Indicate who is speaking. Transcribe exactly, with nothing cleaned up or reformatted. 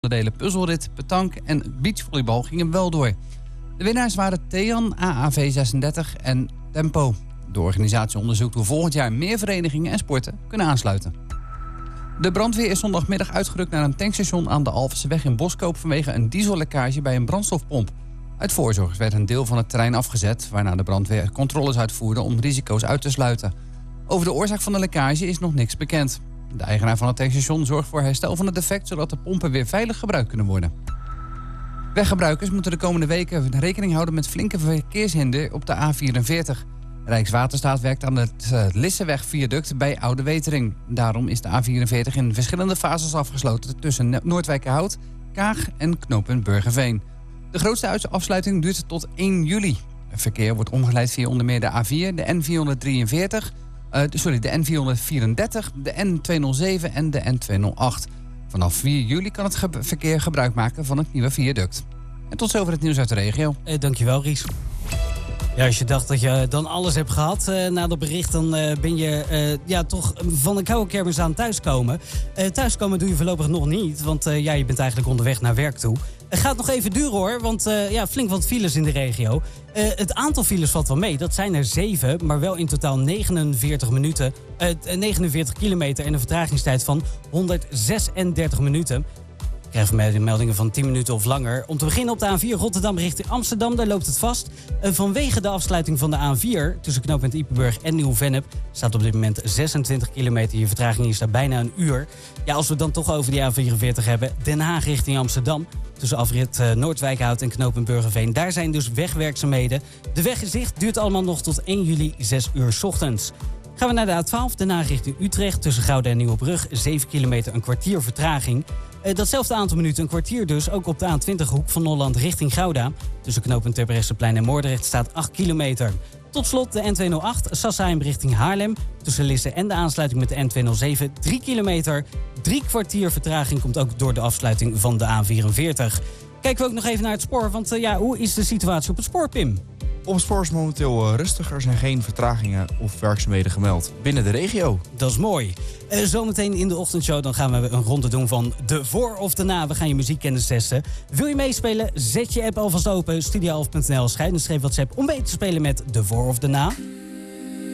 Speaker 1: onderdelen puzzelrit, petank en beachvolleybal gingen wel door. De winnaars waren Thean, A A V zesendertig en Tempo. De organisatie onderzoekt hoe volgend jaar meer verenigingen en sporten kunnen aansluiten. De brandweer is zondagmiddag uitgerukt naar een tankstation aan de Alphenseweg in Boskoop vanwege een diesellekkage bij een brandstofpomp. Uit voorzorg werd een deel van het terrein afgezet, waarna de brandweer controles uitvoerde om risico's uit te sluiten. Over de oorzaak van de lekkage is nog niks bekend. De eigenaar van het tankstation zorgt voor herstel van het defect, zodat de pompen weer veilig gebruikt kunnen worden. Weggebruikers moeten de komende weken rekening houden met flinke verkeershinder op de A vierenveertig. Rijkswaterstaat werkt aan het uh, Lisseweg-viaduct bij Oude Wetering. Daarom is de A vierenveertig in verschillende fases afgesloten tussen Noordwijkerhout, Kaag en knooppunt Burgerveen. De grootste afsluiting duurt tot één juli. Het verkeer wordt omgeleid via onder meer de A vier, de N vierhonderddrieënveertig, uh, sorry, de N vierhonderdvierendertig, de N tweehonderdzeven en de N tweehonderdacht. Vanaf vier juli kan het ge- verkeer gebruik maken van het nieuwe viaduct. En tot zover het nieuws uit de regio.
Speaker 2: Eh, dankjewel, Ries. Ja, als je dacht dat je dan alles hebt gehad uh, na dat bericht... dan uh, ben je uh, ja, toch van een koude kermis aan thuiskomen. Uh, thuiskomen doe je voorlopig nog niet, want uh, ja, je bent eigenlijk onderweg naar werk toe. Het gaat nog even duren hoor, want uh, ja, flink wat files in de regio. Uh, het aantal files valt wel mee, dat zijn er zeven... maar wel in totaal negenenveertig minuten, uh, negenenveertig kilometer... en een vertragingstijd van honderdzesendertig minuten... krijgen we meldingen van tien minuten of langer. Om te beginnen op de A vier Rotterdam richting Amsterdam. Daar loopt het vast. Uh, vanwege de afsluiting van de A vier tussen knooppunt Ypenburg en Nieuw-Vennep... staat op dit moment zesentwintig kilometer. Je vertraging is daar bijna een uur. Ja, als we het dan toch over die A vierenveertig hebben... Den Haag richting Amsterdam. Tussen afrit uh, Noordwijkerhout en knooppunt Burgerveen. Daar zijn dus wegwerkzaamheden. De weg is dicht. Duurt allemaal nog tot één juli, zes uur 's ochtends. Gaan we naar de A twaalf, daarna richting Utrecht. Tussen Gouda en Nieuwebrug, zeven kilometer, een kwartier vertraging. Uh, datzelfde aantal minuten, een kwartier dus, ook op de A twintig Hoek van Holland richting Gouda. Tussen knooppunt Terbrechtseplein en Moordrecht staat acht kilometer. Tot slot de N tweehonderdacht, Sassheim richting Haarlem. Tussen Lisse en de aansluiting met de N tweehonderdzeven, drie kilometer. Drie kwartier vertraging komt ook door de afsluiting van de A vierenveertig. Kijken we ook nog even naar het spoor, want uh, ja, hoe is de situatie op het spoor, Pim?
Speaker 3: Op het spoor is momenteel uh, rustig. Er zijn geen vertragingen of werkzaamheden gemeld binnen de regio.
Speaker 2: Dat is mooi. Uh, zometeen in de ochtendshow dan gaan we een ronde doen van de voor of de na. We gaan je muziekkennis testen. Wil je meespelen? Zet je app alvast open. studio elf punt n l, scheidingstreep WhatsApp om mee te spelen met de voor of de na.